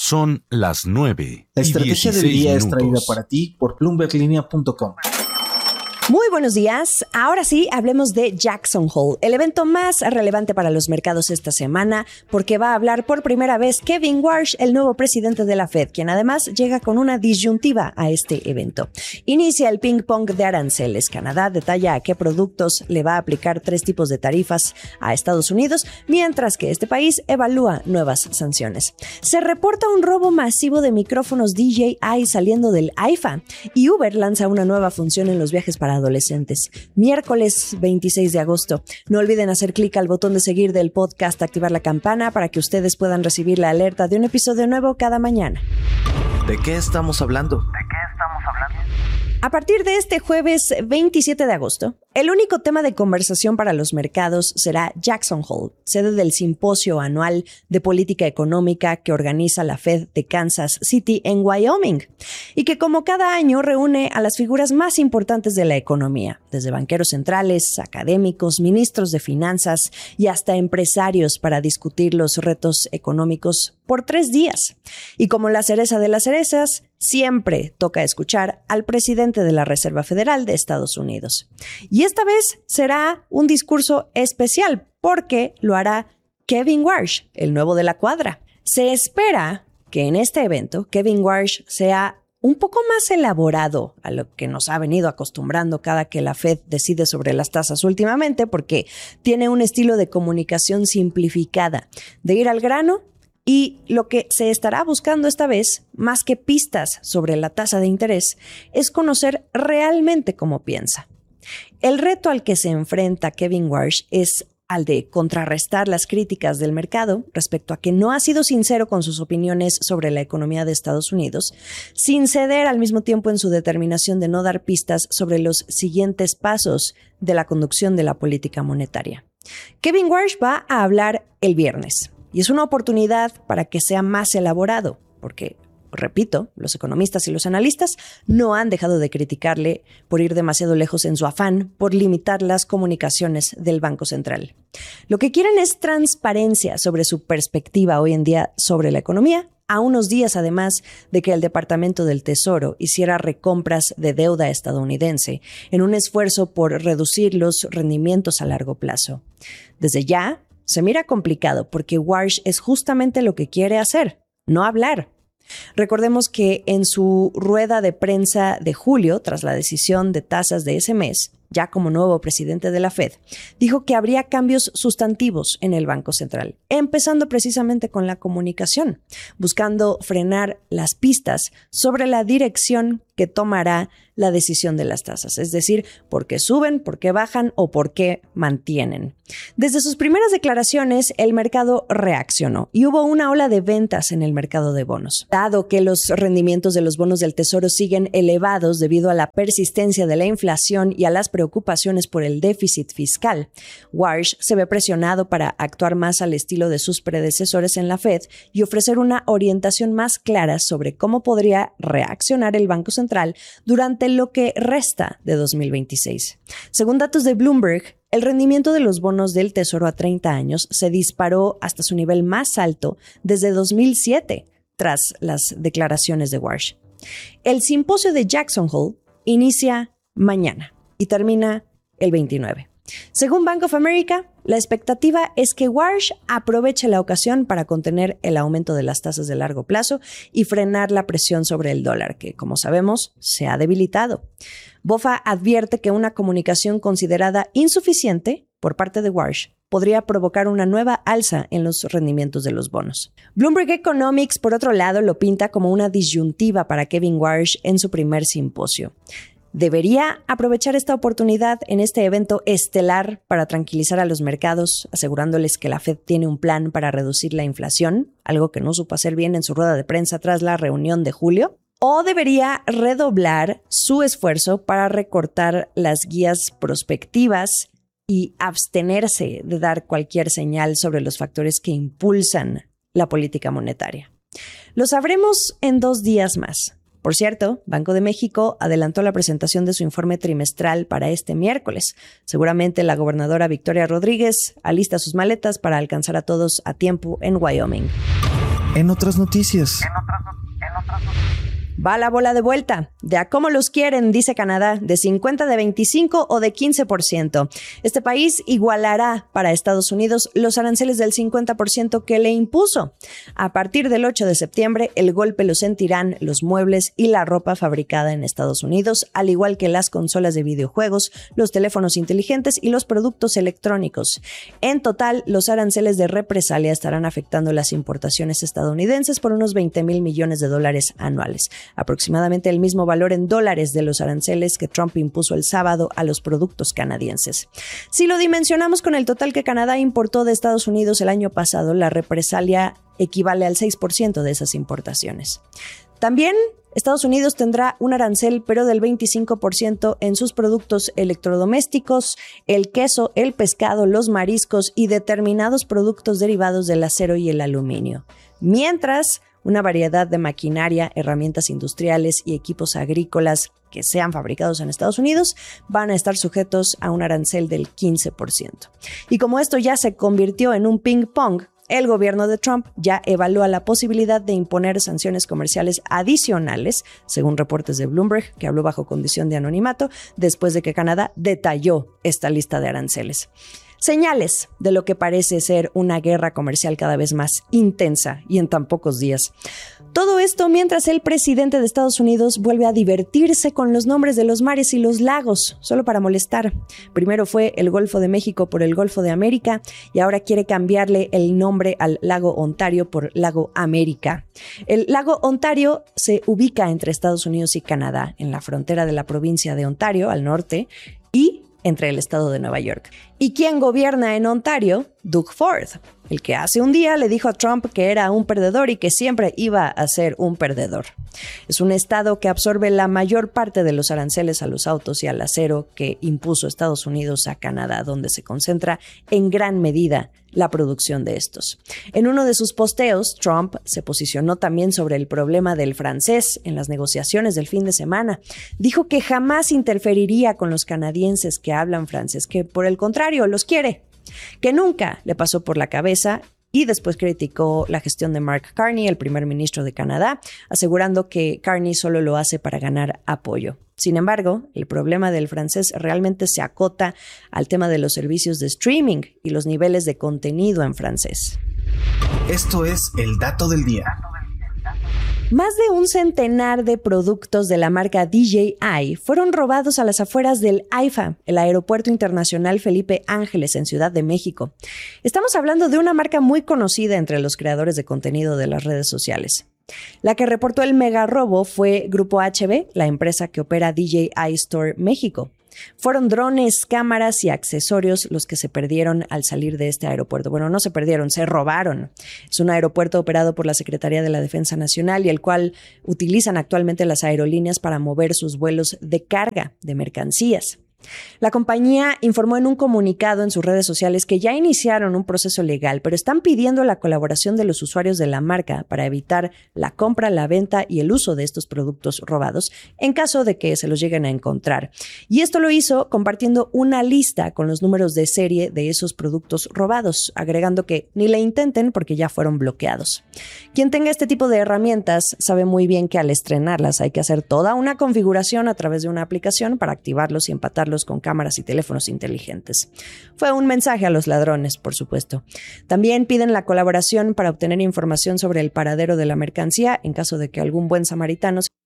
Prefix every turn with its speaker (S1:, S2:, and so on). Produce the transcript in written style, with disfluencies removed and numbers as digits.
S1: Son las 9:16.
S2: La estrategia del día es traída para ti por BloombergLinea.com.
S3: Muy buenos días. Ahora sí, hablemos de Jackson Hole, el evento más relevante para los mercados esta semana, porque va a hablar por primera vez Kevin Warsh, el nuevo presidente de la Fed, quien además llega con una disyuntiva a este evento. Inicia el ping-pong de aranceles. Canadá detalla a qué productos le va a aplicar 3 tipos de tarifas a Estados Unidos, mientras que este país evalúa nuevas sanciones. Se reporta un robo masivo de micrófonos DJI saliendo del AIFA, y Uber lanza una nueva función en los viajes para adolescentes. Miércoles 26 de agosto. No olviden hacer clic al botón de seguir del podcast, activar la campana para que ustedes puedan recibir la alerta de un episodio nuevo cada mañana.
S4: ¿De qué estamos hablando?
S3: A partir de este jueves 27 de agosto, el único tema de conversación para los mercados será Jackson Hole, sede del simposio anual de política económica que organiza la Fed de Kansas City en Wyoming, y que como cada año reúne a las figuras más importantes de la economía, desde banqueros centrales, académicos, ministros de finanzas y hasta empresarios para discutir los retos económicos por 3 días. Y como la cereza de las cerezas, siempre toca escuchar al presidente de la Reserva Federal de Estados Unidos. Y esta vez será un discurso especial porque lo hará Kevin Warsh, el nuevo de la cuadra. Se espera que en este evento Kevin Warsh sea un poco más elaborado a lo que nos ha venido acostumbrando cada que la Fed decide sobre las tasas últimamente, porque tiene un estilo de comunicación simplificada, de ir al grano. Y lo que se estará buscando esta vez, más que pistas sobre la tasa de interés, es conocer realmente cómo piensa. El reto al que se enfrenta Kevin Warsh es al de contrarrestar las críticas del mercado respecto a que no ha sido sincero con sus opiniones sobre la economía de Estados Unidos, sin ceder al mismo tiempo en su determinación de no dar pistas sobre los siguientes pasos de la conducción de la política monetaria. Kevin Warsh va a hablar el viernes. Y es una oportunidad para que sea más elaborado, porque, repito, los economistas y los analistas no han dejado de criticarle por ir demasiado lejos en su afán por limitar las comunicaciones del Banco Central. Lo que quieren es transparencia sobre su perspectiva hoy en día sobre la economía, a unos días además de que el Departamento del Tesoro hiciera recompras de deuda estadounidense en un esfuerzo por reducir los rendimientos a largo plazo. Desde ya, se mira complicado porque Warsh es justamente lo que quiere hacer, no hablar. Recordemos que en su rueda de prensa de julio, tras la decisión de tasas de ese mes, ya como nuevo presidente de la Fed, dijo que habría cambios sustantivos en el Banco Central, empezando precisamente con la comunicación, buscando frenar las pistas sobre la dirección que tomará la decisión de las tasas, es decir, por qué suben, por qué bajan o por qué mantienen. Desde sus primeras declaraciones, el mercado reaccionó y hubo una ola de ventas en el mercado de bonos. Dado que los rendimientos de los bonos del Tesoro siguen elevados debido a la persistencia de la inflación y a las preocupaciones por el déficit fiscal, Warsh se ve presionado para actuar más al estilo de sus predecesores en la Fed y ofrecer una orientación más clara sobre cómo podría reaccionar el Banco Central durante lo que resta de 2026. Según datos de Bloomberg, el rendimiento de los bonos del Tesoro a 30 años se disparó hasta su nivel más alto desde 2007, tras las declaraciones de Warsh. El simposio de Jackson Hole inicia mañana y termina el 29. Según Bank of America, la expectativa es que Warsh aproveche la ocasión para contener el aumento de las tasas de largo plazo y frenar la presión sobre el dólar, que, como sabemos, se ha debilitado. BofA advierte que una comunicación considerada insuficiente por parte de Warsh podría provocar una nueva alza en los rendimientos de los bonos. Bloomberg Economics, por otro lado, lo pinta como una disyuntiva para Kevin Warsh en su primer simposio. ¿Debería aprovechar esta oportunidad en este evento estelar para tranquilizar a los mercados, asegurándoles que la Fed tiene un plan para reducir la inflación, algo que no supo hacer bien en su rueda de prensa tras la reunión de julio? ¿O debería redoblar su esfuerzo para recortar las guías prospectivas y abstenerse de dar cualquier señal sobre los factores que impulsan la política monetaria? Lo sabremos en 2 días más. Por cierto, Banco de México adelantó la presentación de su informe trimestral para este miércoles. Seguramente la gobernadora Victoria Rodríguez alista sus maletas para alcanzar a todos a tiempo en Wyoming.
S4: En otras noticias.
S3: Va la bola de vuelta. De a cómo los quieren, dice Canadá, de 50, de 25 o de 15%. Este país igualará para Estados Unidos los aranceles del 50% que le impuso. A partir del 8 de septiembre, el golpe lo sentirán los muebles y la ropa fabricada en Estados Unidos, al igual que las consolas de videojuegos, los teléfonos inteligentes y los productos electrónicos. En total, los aranceles de represalia estarán afectando las importaciones estadounidenses por unos $20,000 millones anuales. Aproximadamente el mismo valor en dólares de los aranceles que Trump impuso el sábado a los productos canadienses. Si lo dimensionamos con el total que Canadá importó de Estados Unidos el año pasado, la represalia equivale al 6% de esas importaciones. También Estados Unidos tendrá un arancel, pero del 25% en sus productos electrodomésticos, el queso, el pescado, los mariscos y determinados productos derivados del acero y el aluminio. Mientras, una variedad de maquinaria, herramientas industriales y equipos agrícolas que sean fabricados en Estados Unidos van a estar sujetos a un arancel del 15%. Y como esto ya se convirtió en un ping-pong, el gobierno de Trump ya evalúa la posibilidad de imponer sanciones comerciales adicionales, según reportes de Bloomberg, que habló bajo condición de anonimato, después de que Canadá detalló esta lista de aranceles. Señales de lo que parece ser una guerra comercial cada vez más intensa y en tan pocos días. Todo esto mientras el presidente de Estados Unidos vuelve a divertirse con los nombres de los mares y los lagos, solo para molestar. Primero fue el Golfo de México por el Golfo de América y ahora quiere cambiarle el nombre al lago Ontario por Lago América. El lago Ontario se ubica entre Estados Unidos y Canadá, en la frontera de la provincia de Ontario, al norte, y entre el estado de Nueva York. ¿Y quién gobierna en Ontario? Doug Ford, el que hace un día le dijo a Trump que era un perdedor y que siempre iba a ser un perdedor. Es un estado que absorbe la mayor parte de los aranceles a los autos y al acero que impuso Estados Unidos a Canadá, donde se concentra en gran medida la producción de estos. En uno de sus posteos, Trump se posicionó también sobre el problema del francés en las negociaciones del fin de semana. Dijo que jamás interferiría con los canadienses que hablan francés, que por el contrario los quiere, que nunca le pasó por la cabeza, y después criticó la gestión de Mark Carney, el primer ministro de Canadá, asegurando que Carney solo lo hace para ganar apoyo. Sin embargo, el problema del francés realmente se acota al tema de los servicios de streaming y los niveles de contenido en francés.
S2: Esto es el dato del día.
S3: Más de un centenar de productos de la marca DJI fueron robados a las afueras del AIFA, el Aeropuerto Internacional Felipe Ángeles en Ciudad de México. Estamos hablando de una marca muy conocida entre los creadores de contenido de las redes sociales. La que reportó el mega robo fue Grupo HB, la empresa que opera DJI Store México. Fueron drones, cámaras y accesorios los que se perdieron al salir de este aeropuerto. Bueno, no se perdieron, se robaron. Es un aeropuerto operado por la Secretaría de la Defensa Nacional y el cual utilizan actualmente las aerolíneas para mover sus vuelos de carga de mercancías. La compañía informó en un comunicado en sus redes sociales que ya iniciaron un proceso legal, pero están pidiendo la colaboración de los usuarios de la marca para evitar la compra, la venta y el uso de estos productos robados en caso de que se los lleguen a encontrar. Y esto lo hizo compartiendo una lista con los números de serie de esos productos robados, agregando que ni le intenten porque ya fueron bloqueados. Quien tenga este tipo de herramientas sabe muy bien que al estrenarlas hay que hacer toda una configuración a través de una aplicación para activarlos y empatarlos con cámaras y teléfonos inteligentes. Fue un mensaje a los ladrones, por supuesto. También piden la colaboración para obtener información sobre el paradero de la mercancía en caso de que algún buen samaritano